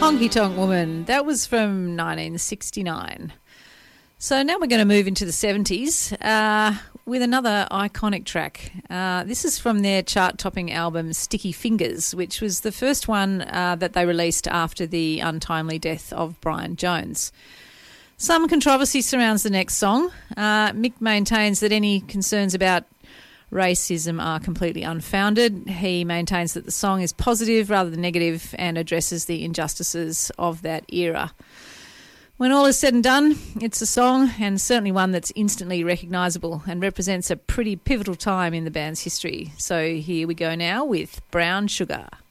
Honky Tonk Woman. That was from 1969. So now we're going to move into the 70s with another iconic track. This is from their chart-topping album Sticky Fingers, which was the first one that they released after the untimely death of Brian Jones. Some controversy surrounds the next song. Mick maintains that any concerns about racism are completely unfounded. He maintains that the song is positive rather than negative and addresses the injustices of that era. When all is said and done, it's a song, and certainly one that's instantly recognisable and represents a pretty pivotal time in the band's history. So here we go now with Brown Sugar.